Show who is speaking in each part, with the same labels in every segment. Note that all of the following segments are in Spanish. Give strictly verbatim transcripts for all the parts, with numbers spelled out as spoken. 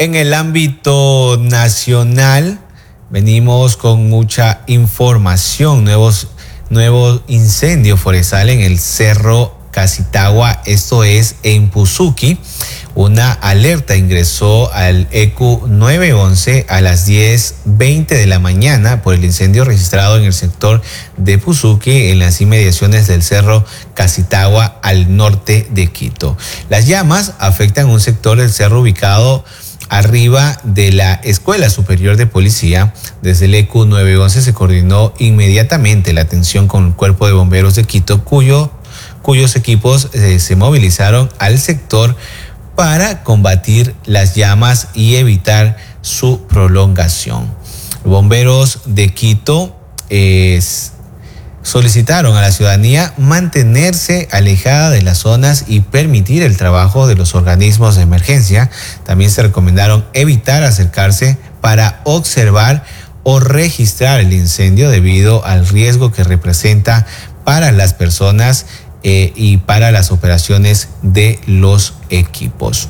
Speaker 1: En el ámbito nacional, venimos con mucha información. Nuevos, nuevo incendio forestal en el Cerro Casitagua, esto es en Puzuqui. Una alerta ingresó al E Q nueve once a las diez veinte de la mañana por el incendio registrado en el sector de Puzuqui, en las inmediaciones del Cerro Casitagua al norte de Quito. Las llamas afectan un sector del cerro ubicado arriba de la Escuela Superior de Policía. Desde el E Q nueve once se coordinó inmediatamente la atención con el Cuerpo de Bomberos de Quito, cuyo, cuyos equipos eh, se movilizaron al sector para combatir las llamas y evitar su prolongación. Bomberos de Quito eh, solicitaron a la ciudadanía mantenerse alejada de las zonas y permitir el trabajo de los organismos de emergencia. También se recomendaron evitar acercarse para observar o registrar el incendio debido al riesgo que representa para las personas eh, y para las operaciones de los equipos.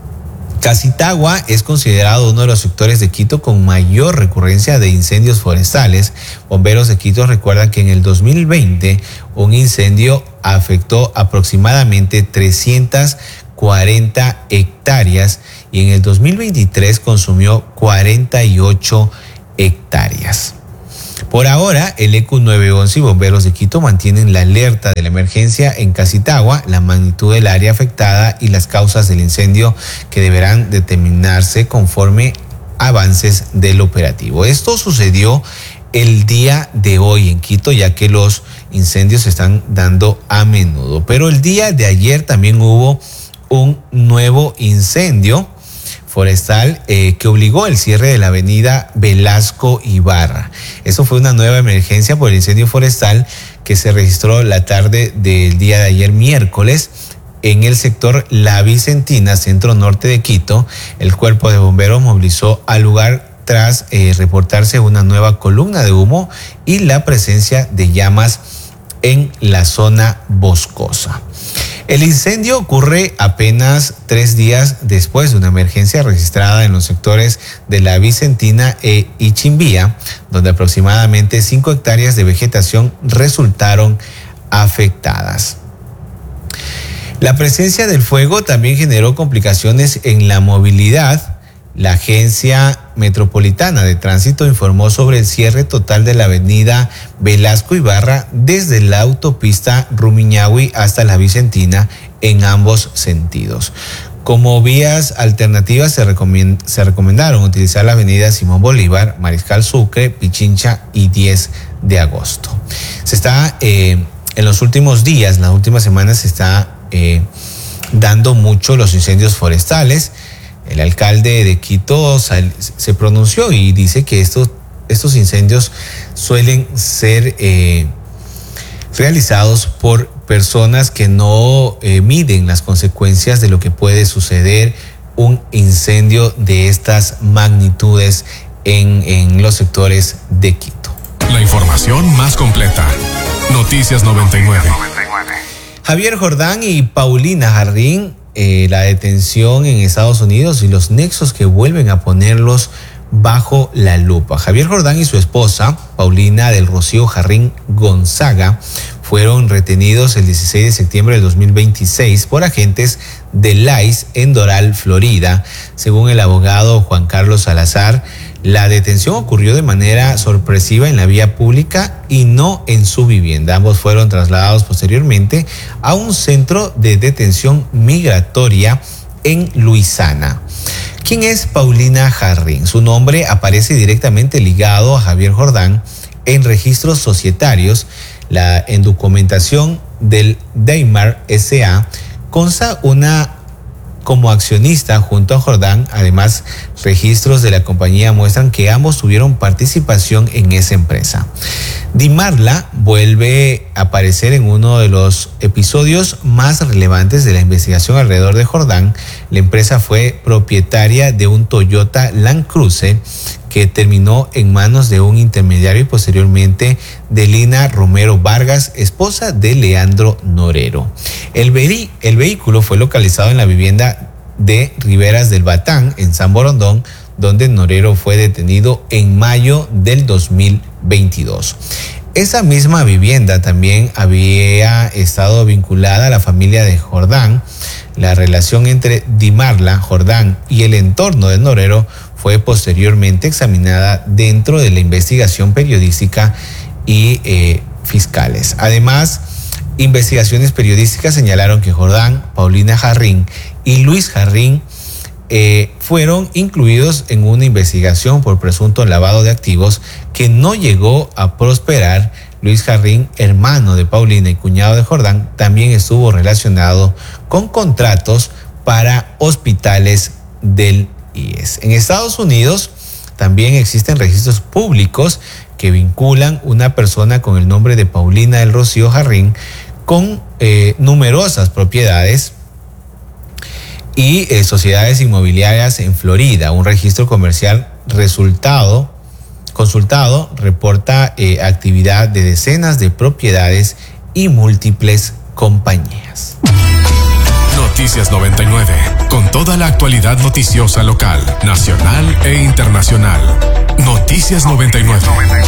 Speaker 1: Casitagua es considerado uno de los sectores de Quito con mayor recurrencia de incendios forestales. Bomberos de Quito recuerdan que en el dos mil veinte un incendio afectó aproximadamente trescientas cuarenta hectáreas y en el dos mil veintitrés consumió cuarenta y ocho hectáreas. Por ahora, el E Q nueve once y Bomberos de Quito mantienen la alerta de la emergencia en Casitagua, la magnitud del área afectada y las causas del incendio que deberán determinarse conforme avances del operativo. Esto sucedió el día de hoy en Quito, ya que los incendios se están dando a menudo. Pero el día de ayer también hubo un nuevo incendio forestal eh, que obligó el cierre de la avenida Velasco Ibarra. Eso fue una nueva emergencia por el incendio forestal que se registró la tarde del día de ayer miércoles en el sector La Vicentina, centro norte de Quito. El cuerpo de bomberos movilizó al lugar tras eh, reportarse una nueva columna de humo y la presencia de llamas en la zona boscosa. El incendio ocurre apenas tres días después de una emergencia registrada en los sectores de La Vicentina e Ichimbía, donde aproximadamente cinco hectáreas de vegetación resultaron afectadas. La presencia del fuego también generó complicaciones en la movilidad. La Agencia Metropolitana de Tránsito informó sobre el cierre total de la avenida Velasco Ibarra desde la autopista Rumiñahui hasta La Vicentina en ambos sentidos. Como vías alternativas se, recomend- se recomendaron utilizar la avenida Simón Bolívar, Mariscal Sucre, Pichincha y diez de agosto. Se está, eh, en los últimos días, en las últimas semanas se está eh, dando mucho los incendios forestales. El alcalde de Quito sal, se pronunció y dice que estos, estos incendios suelen ser eh, realizados por personas que no eh, miden las consecuencias de lo que puede suceder un incendio de estas magnitudes en, en los sectores de Quito.
Speaker 2: La información más completa. Noticias noventa y nueve.
Speaker 1: Javier Jordán y Paulina Jarrín. Eh, la detención en Estados Unidos y los nexos que vuelven a ponerlos bajo la lupa. Javier Jordán y su esposa, Paulina del Rocío Jarrín Gonzaga, fueron retenidos el dieciséis de septiembre del dos mil veintiséis por agentes del I C E en Doral, Florida. Según el abogado Juan Carlos Salazar, la detención ocurrió de manera sorpresiva en la vía pública y no en su vivienda. Ambos fueron trasladados posteriormente a un centro de detención migratoria en Luisiana. ¿Quién es Paulina Jarrín? Su nombre aparece directamente ligado a Javier Jordán en registros societarios. La, en documentación del Daimar S A consta una como accionista junto a Jordán. Además, registros de la compañía muestran que ambos tuvieron participación en esa empresa. Dimarla vuelve a aparecer en uno de los episodios más relevantes de la investigación alrededor de Jordán. La empresa fue propietaria de un Toyota Land Cruiser que terminó en manos de un intermediario y posteriormente de Lina Romero Vargas, esposa de Leandro Norero. El, ve- el vehículo fue localizado en la vivienda de Riberas del Batán, en San Borondón, donde Norero fue detenido en mayo del dos mil veintidós. Esa misma vivienda también había estado vinculada a la familia de Jordán. La relación entre Dimarla, Jordán y el entorno de Norero fue posteriormente examinada dentro de la investigación periodística y eh, fiscales. Además, investigaciones periodísticas señalaron que Jordán, Paulina Jarrín y Luis Jarrín eh, fueron incluidos en una investigación por presunto lavado de activos que no llegó a prosperar. Luis Jarrín, hermano de Paulina y cuñado de Jordán, también estuvo relacionado con contratos para hospitales del I E S. En Estados Unidos también existen registros públicos que vinculan una persona con el nombre de Paulina del Rocío Jarrín con eh, numerosas propiedades y eh, sociedades inmobiliarias en Florida. Un registro comercial resultado, consultado reporta eh, actividad de decenas de propiedades y múltiples compañías.
Speaker 2: Noticias noventa y nueve, con toda la actualidad noticiosa local, nacional e internacional. Noticias noventa y nueve.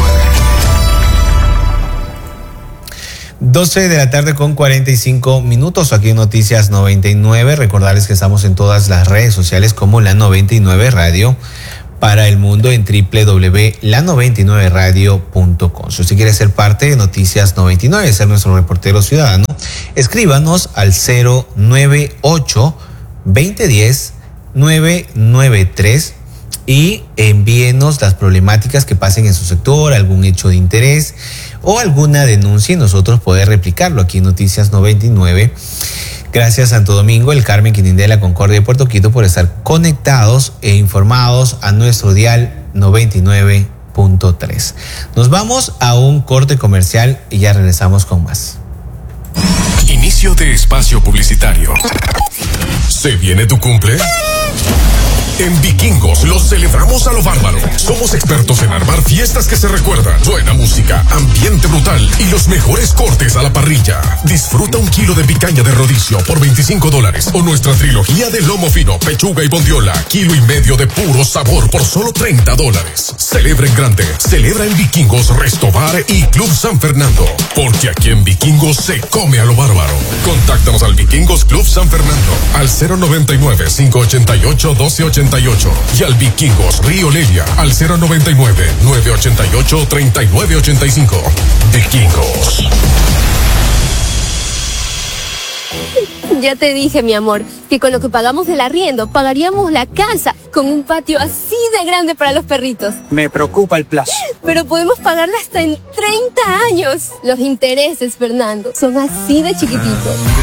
Speaker 1: doce de la tarde con cuarenta y cinco minutos aquí en Noticias noventa y nueve. Recordarles que estamos en todas las redes sociales como La noventa y nueve Radio para el mundo en doble u doble u doble u punto la noventa y nueve radio punto com. Si usted quiere ser parte de Noticias noventa y nueve, ser nuestro reportero ciudadano, escríbanos al cero nueve ocho, veinte diez, nueve nueve tres y envíenos las problemáticas que pasen en su sector, algún hecho de interés o alguna denuncia y nosotros poder replicarlo aquí en Noticias noventa y nueve. Gracias Santo Domingo, el Carmen, Quinindela, Concordia y Puerto Quito por estar conectados e informados a nuestro dial noventa y nueve punto tres. Nos vamos a un corte comercial y ya regresamos con más.
Speaker 2: Inicio de espacio publicitario. ¿Se viene tu cumple? En Vikingos los celebramos a lo bárbaro. Somos expertos en armar fiestas que se recuerdan. Buena música, ambiente brutal y los mejores cortes a la parrilla. Disfruta un kilo de picaña de rodicio por veinticinco dólares o nuestra trilogía de lomo fino, pechuga y bondiola, kilo y medio de puro sabor por solo treinta dólares. Celebra en grande. Celebra en Vikingos, Resto Bar y Club San Fernando. Porque aquí en Vikingos se come a lo bárbaro. Contáctanos al Vikingos Club San Fernando al cero noventa y nueve, cinco ochenta y ocho, doce ochenta y ocho y al Vikingos Río Lelia al cero noventa y nueve, nueve ochenta y ocho, treinta y nueve ochenta y cinco. Vikingos.
Speaker 3: Ya te dije, mi amor, que con lo que pagamos del arriendo pagaríamos la casa con un patio así de grande para los perritos.
Speaker 4: Me preocupa el plazo.
Speaker 3: Pero podemos pagarla hasta en treinta años. Los intereses, Fernando, son así de chiquititos.